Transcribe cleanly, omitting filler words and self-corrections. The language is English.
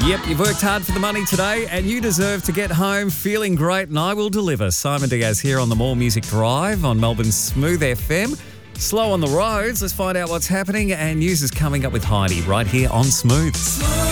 Yep, you've worked hard for the money today and you deserve to get home feeling great, and I will deliver. Simon Diaz here on the More Music Drive on Melbourne's Smooth FM. Slow on the roads. Let's find out what's happening, and news is coming up with Heidi right here on Smooth.